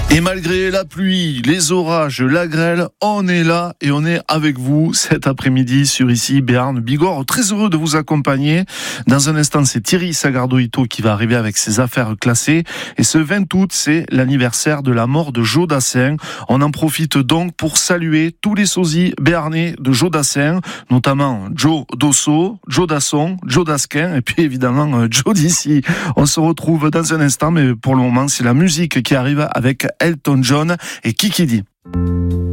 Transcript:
Et malgré la pluie, les orages, la grêle, on est là et on est avec vous cet après-midi sur ici Béarn Bigorre. Très heureux de vous accompagner. Dans un instant, c'est Thierry Sagardo-Ito qui va arriver avec ses affaires classées. Et ce 20 août, c'est l'anniversaire de la mort de Joe Dassin. On en profite donc pour saluer tous les sosies béarnais de Joe Dassin, notamment Joe Dosso, Joe Dasson, Joe Dasquin et puis évidemment Joe d'ici. On se retrouve dans un instant, mais pour le moment, c'est la musique qui arrive avec Elton John et Kikidi.